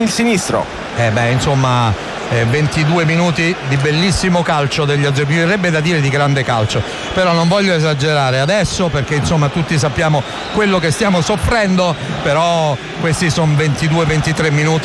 il sinistro. Insomma 22 minuti di bellissimo calcio degli azzurri, mi verrebbe da dire di grande calcio, però non voglio esagerare adesso perché insomma tutti sappiamo quello che stiamo soffrendo, però questi sono 22-23 minuti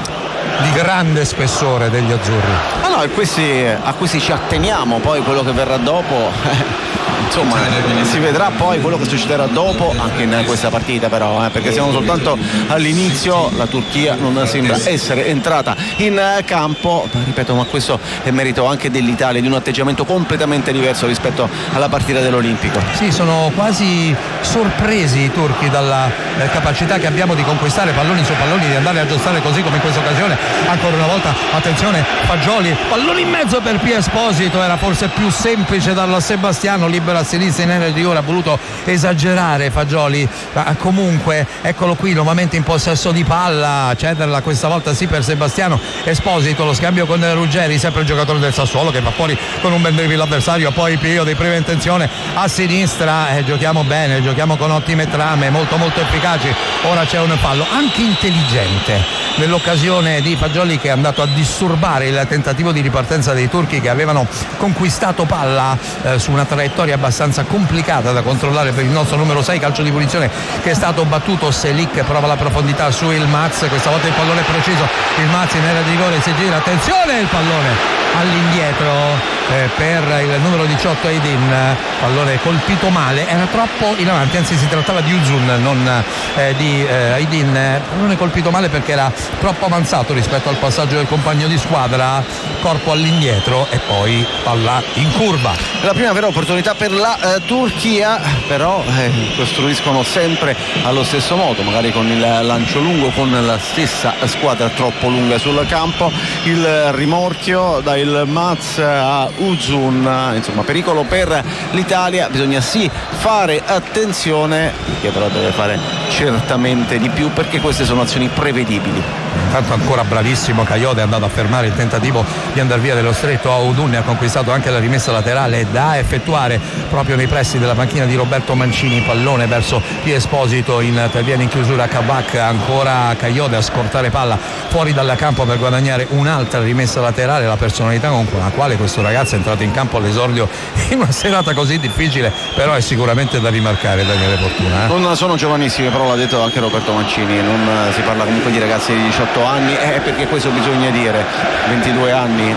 di grande spessore degli azzurri. A questi ci atteniamo, poi quello che verrà dopo insomma si vedrà poi quello che succederà dopo anche in questa partita, però perché siamo soltanto all'inizio. La Turchia non sembra essere entrata in campo, ripeto, ma questo è merito anche dell'Italia, di un atteggiamento completamente diverso rispetto alla partita dell'Olimpico. Sì, sono quasi sorpresi i turchi dalla capacità che abbiamo di conquistare palloni su palloni, di andare a aggiustare così come in questa occasione. Ancora una volta attenzione, Fagioli, pallone in mezzo per Pia Esposito, era forse più semplice darlo a Sebastiano, libero a sinistra in area di rigore, ha voluto esagerare Fagioli, ma comunque eccolo qui nuovamente in possesso di palla, cederla questa volta sì per Sebastiano Esposito, lo scambio con Ruggeri, sempre il giocatore del Sassuolo che va fuori con un ben dribbling l'avversario, poi Pio di prima intenzione a sinistra, giochiamo bene, giochiamo con ottime trame, molto efficaci. Ora c'è un fallo anche intelligente nell'occasione di Fagioli che è andato a disturbare il tentativo di ripartenza dei turchi che avevano conquistato palla su una traiettoria abbastanza complicata da controllare per il nostro numero 6, calcio di punizione che è stato battuto. Selic prova la profondità su Yılmaz, questa volta il pallone è preciso, Yılmaz in area di rigore si gira, attenzione, il pallone all'indietro per il numero 18 Aydin, pallone colpito male, era troppo in avanti, anzi si trattava di Uzun, non di Aydin, pallone colpito male perché era troppo avanzato rispetto al passaggio del compagno di squadra, corpo all'indietro e poi palla in curva. La prima vera opportunità per la Turchia, però costruiscono sempre allo stesso modo, magari con il lancio lungo, con la stessa squadra troppo lunga sul campo, il rimorchio da Yılmaz a Uzun, insomma pericolo per l'Italia. Bisogna sì fare attenzione, che però deve fare certamente di più perché queste sono azioni prevedibili. Intanto ancora bravissimo Kayode, è andato a fermare il tentativo di andare via dello stretto a Udun e ha conquistato anche la rimessa laterale da effettuare proprio nei pressi della panchina di Roberto Mancini, pallone verso Pia Esposito, interviene in chiusura Kabak, ancora Kayode a scortare palla fuori dal campo per guadagnare un'altra rimessa laterale. La personalità con la quale questo ragazzo è entrato in campo all'esordio in una serata così difficile però è sicuramente da rimarcare, Daniele Fortuna. Non sono giovanissimi, però l'ha detto anche Roberto Mancini, non si parla comunque di ragazzi di 18 anni, perché questo bisogna dire, 22 anni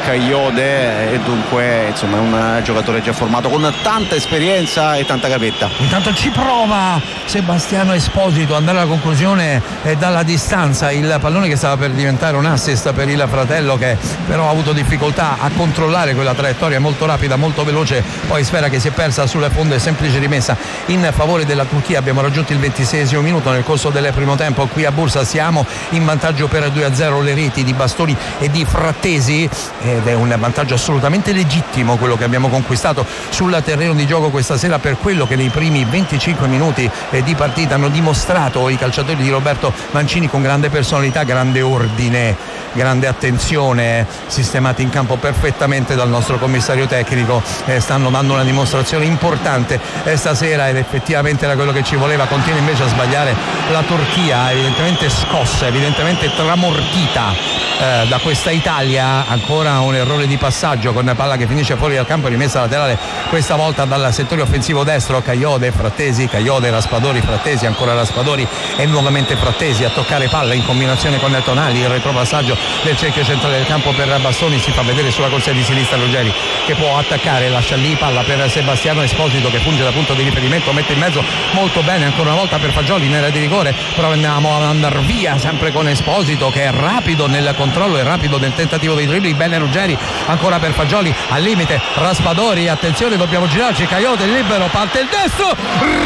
Kayode, e dunque insomma è un giocatore già formato con tanta esperienza e tanta gavetta. Intanto ci prova Sebastiano Esposito ad andare alla conclusione dalla distanza, il pallone che stava per diventare un assist per il fratello che però ha avuto difficoltà a controllare quella traiettoria molto rapida, molto veloce, poi sfera che si è persa sulle fonde, semplice rimessa in favore della Turchia. Abbiamo raggiunto il 26esimo minuto nel corso del primo tempo qui a Bursa, siamo in vantaggio per 2-0, le reti di Bastoni e di Frattesi ed è un vantaggio assolutamente legittimo quello che abbiamo conquistato sul terreno di gioco questa sera, per quello che nei primi 25 minuti di partita hanno dimostrato i calciatori di Roberto Mancini con grande personalità, grande ordine, grande attenzione, sistemati in campo perfettamente dal nostro commissario tecnico, stanno dando una dimostrazione importante stasera ed effettivamente era quello che ci voleva. Continua invece a sbagliare la Turchia, evidentemente scossa, evidentemente tramortita da questa Italia. Ancora un errore di passaggio con palla che finisce fuori dal campo, rimessa laterale questa volta dal settore offensivo destro, Kayode, Frattesi, Kayode, Raspadori, Frattesi, ancora Raspadori e nuovamente Frattesi a toccare palla in combinazione con Tonali, il retropassaggio del cerchio centrale del campo per Bastoni, si fa vedere sulla corsia di sinistra Ruggeri che può attaccare, lascia lì palla per Sebastiano Esposito che funge da punto di riferimento, mette in mezzo molto bene ancora una volta per Fagioli in area di rigore, però andiamo ad andare via sempre con Esposito che è rapido nel controllo e rapido nel tentativo dei dribbling. Bene Ruggeri ancora per Fagioli, al limite Raspadori, attenzione dobbiamo girarci, Kayode libero, parte il destro,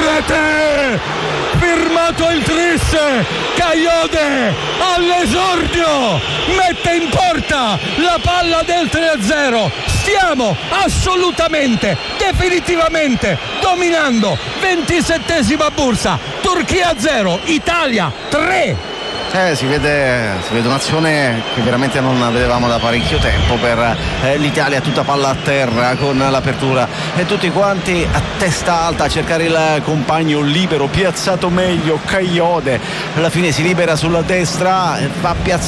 rete, firmato il tris, Kayode all'esordio mette in porta la palla del 3-0. Stiamo assolutamente, definitivamente dominando. 27esima Bursa, Turchia 0, Italia 3. Si vede un'azione che veramente non vedevamo da parecchio tempo per l'Italia, tutta palla a terra con l'apertura e tutti quanti a testa alta a cercare il compagno libero, piazzato meglio Kayode, alla fine si libera sulla destra, va piazzato